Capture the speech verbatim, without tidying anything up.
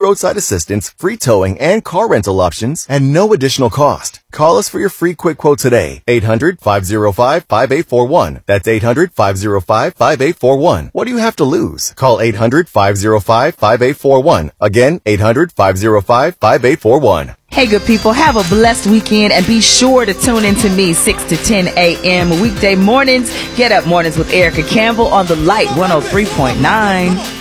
roadside assistance, free towing, and car rental options at no additional cost. Call us for your free quick quote today. eight hundred, five oh five, five eight four one. That's eight hundred, five oh five, five eight four one. What do you have to lose? Call eight hundred, five oh five, five eight four one. Again, eight hundred, five oh five, five eight four one. Hey, good people, have a blessed weekend and be sure to tune in to me six to ten a.m. weekday mornings. Get Up Mornings with Erica Campbell on The Light one oh three point nine.